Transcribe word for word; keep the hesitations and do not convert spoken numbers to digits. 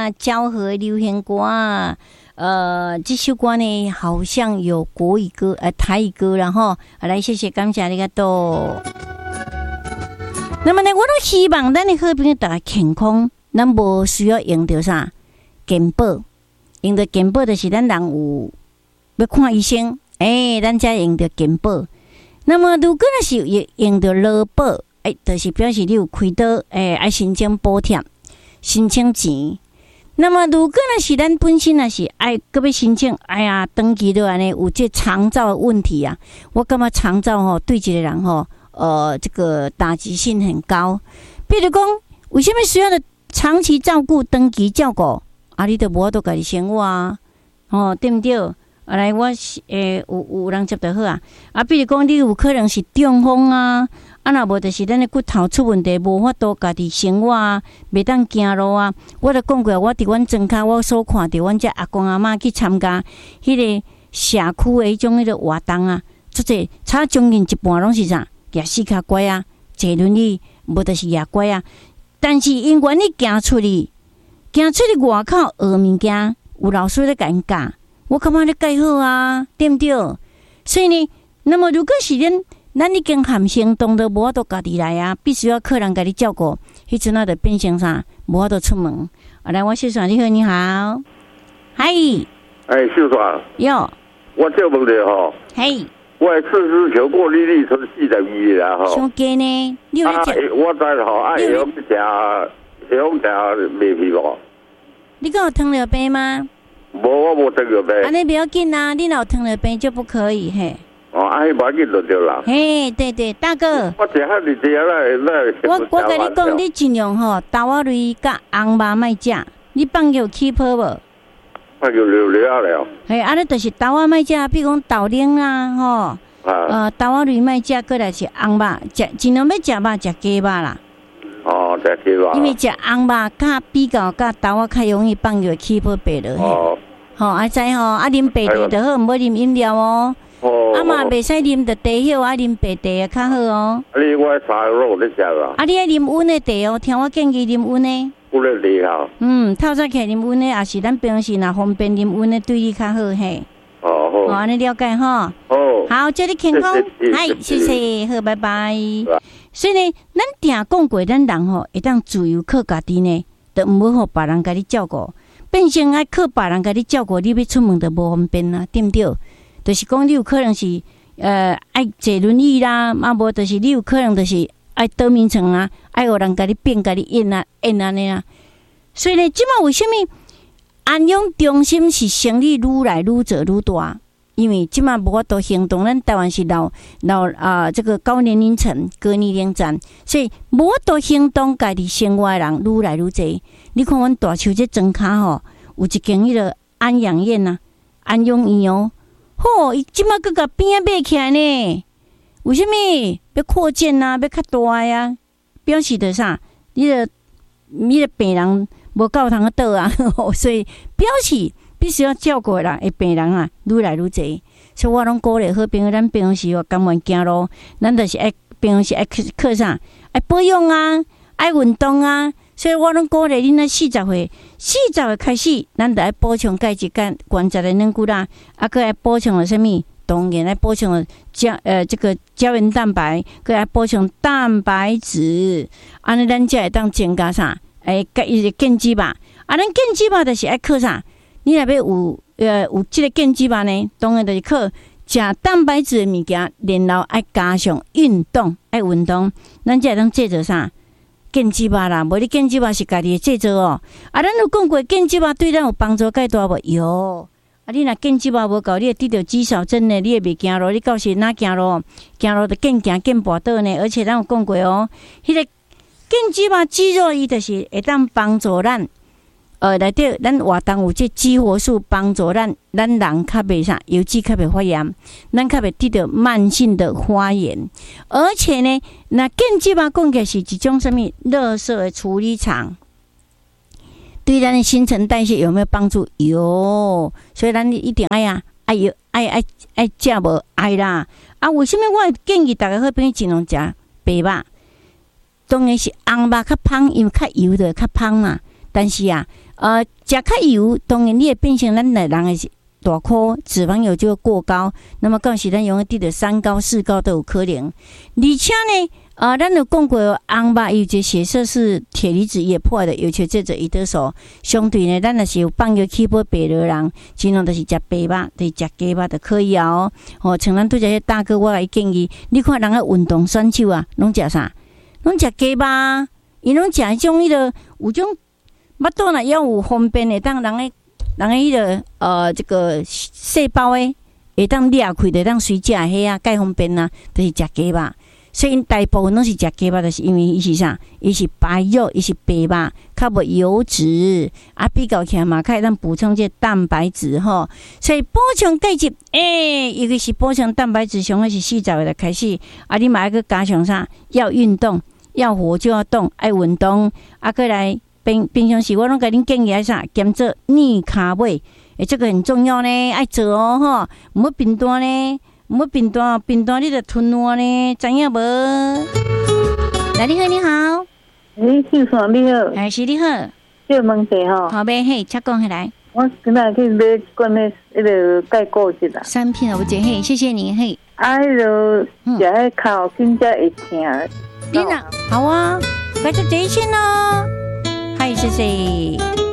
啊，昭和流行歌啊。呃，这首歌呢，好像有国语歌、呃台语歌，然后来谢谢感谢你个多。那么呢，我都希望咱的好朋友大家健康，咱无需要用到啥健保，用到健保就是咱人有要看医生，诶、欸，咱才用到健保。那么如果若是用到劳保，诶、欸，就是表示你有开刀，诶、欸，爱申請補貼，申請錢。那么如果若是咱本身若是爱搁要申請，哎呀，登记落安尼有这肠照的问题啊，我感觉肠照吼对一个人吼，呃，这个打击性很高。比如讲，为什么需要的长期照顾、登记照顾？啊，你都无法度家己生活啊，哦，对不对？啊，来，我诶有有人接得好啊。啊，比如讲，你有可能是中风啊。啊，若无就是咱的骨头出问题，无法度家己生活啊，袂当行路啊。我都讲过，我伫阮庄脚，我所看到阮遮阿公阿嬷去参加迄个社区的迄种迄个活动啊，即个差将近一半拢是啥？举四脚拐啊，坐轮椅，无就是举拐啊。但是因为你行出去，行出去外口学物件，有老师咧甲因教，我感觉咧介好啊，对毋对？所以呢，那么如果是恁。咱已经含行动都无法度家己来啊，必须要客人家己照顾。迄阵啊，就变成啥？无法度出门。啊，来，我秀爽，你好，你好，嗨， 哎，秀爽， 哟， 我这问题吼， 嘿， 我四支球过利率从四十二啦吼， 上加呢，你有咧食？ 我知吼，啊，会用食，会用食麦皮无？ 你讲有糖尿病吗？ 无，我无糖尿病。 安尼不要紧啊，你若有糖尿病就不可以嘿。 哦，啊，迄无要紧就对啦。 嘿，对对，大哥， 我食遐尼济啊，那我我跟你讲，你尽量吼，豆仔类甲红肉莫食，你放尿起泡无？ 放尿流流啊了。 嘿，安尼就是豆仔莫食，比如讲豆奶啦，吼，啊、呃，豆仔类莫食，过来是红肉，食尽量要食肉，食鸡肉啦。 哦，食鸡肉。 因为食红肉较比较甲豆仔较容易放尿起泡白落。哦。吼、哦，啊知吼，啊啉白茶就好，唔好啉饮料哦。哦，啊嘛袂使啉着茶叶，啊啉白茶啊较好哦。 啊，你我茶肉咧食啦。啊， 你爱啉温的茶哦，听我建议啉温的。 温的茶哈。嗯， 透早起来啉温的，也是咱平时若方便啉温的，对你较好嘿。 哦好。哦， 安尼了解哈。哦。好，祝你健康，嗨，谢谢，好，拜拜。所以呢，咱定讲过，咱人吼会当自由靠家己呢，就唔好互别人家己照顾，变成爱靠别人家己照顾，你要出门就无方便啦，对不对？就是讲，你有可能是呃爱坐轮椅啦，啊无就是你有可能就是爱倒眠床啊，爱有人甲你变甲你演啊演安尼啊。所以呢，即马为什么安养中心是生意愈来愈做愈大？因为即马无法度行动，咱台湾是老老啊、呃、这个高年龄层、高年龄层，所以无法度行动，家己生活的人愈来愈侪。你看，阮大树这庄脚吼，有一间迄个安养院啊，安养院哦。吼，伊即马佮甲边仔买起来呢？为什么要扩建啊？要较大呀？表示着啥？你个你个病人无够通倒啊，所以表示必须要照顾人的病人啊，愈来愈侪。所以我拢鼓励好朋友，咱平时哦甘愿行路，咱就是爱平时爱靠啥？爱保养啊，爱运动啊。所以我拢鼓励恁那四十岁，四十岁开始，咱就爱补充钙质、钙、关节的软骨啦，啊，佮爱补充了什么？当然爱补充了胶呃这个胶原蛋白，佮爱补充蛋白质，安尼咱才会当增加啥？诶，甲伊个健肌吧，啊，咱健肌吧就是爱靠啥？你若要有呃有即个健肌吧呢，当然就是靠食蛋白质的物件，然后爱加上运动，爱运动，咱才会当制作啥？健肌肉啦，无你健肌肉是家己的制作哦。啊，咱有讲过健肌肉对咱有帮助介大无？有。啊，你若健肌肉无够，你会得到肌少症呢，你会袂行路，你到时哪行路？行路就更行更跋倒呢。而且咱有讲过哦，迄、那个健肌肉肌肉伊就是会当帮助咱，呃，内底咱活动有这激活素帮助咱，咱人较袂啥，油脂较袂发炎，咱较袂得到慢性的发炎。而且呢，那健肌肉讲起是一种什么垃圾的处理厂，对咱的新陈代谢有没有帮助？有，所以咱一定爱呀，爱有爱爱爱食无爱啦。啊，为什么我建议大家好朋友尽量食白肉？当然是红肉较芳，因为较油的较芳嘛。 但是啊，呃，食较油，当然你会变成咱的人的大颗脂肪油就会过高，那么到时咱容易得到三高四高都有可能。而且呢，呃，咱有讲过红肉有一个血色是铁离子也破的，尤其这者胰岛素。相对呢，咱若是有放药起补白肉人，尽量都是食白肉，就是食鸡肉就可以啊哦。哦，像咱对这些大哥，我来建议，你看人个运动选手啊，拢食啥？拢食鸡肉，伊拢食迄种迄个有种腹肚呢，要有方便的，当人个。人个迄个呃，这个细胞诶，会当裂开的，当随食迄啊，介方便啊，就是食鸡肉。所以因大部分拢是食鸡肉，就是因为伊是啥？伊是白肉，伊是白肉，较无油脂啊，比较起来嘛，较会当补充这蛋白质吼。所以补充钙质，诶、欸，尤其是补充蛋白质，上个是四十岁就开始，啊，你嘛要去加强啥？要运动，要活就要动，爱运动，啊，过来。平平常时我拢甲恁建议啥，兼做逆卡位，诶，这个很重要呢，爱做哦吼，唔好贫惰呢，唔好贫惰，贫惰你着吞我呢，知影无？来，你好，你好， 诶，秀爽你好， 哎，是你好， 这问题吼， 好呗，嘿，请讲起来。 我今仔去买一罐迄迄个钙固质啦， 三片我姐嘿，谢谢你嘿。 啊，迄个食迄口更加会疼。 你呐，好啊，快去兑现咯。嗨，谢谢。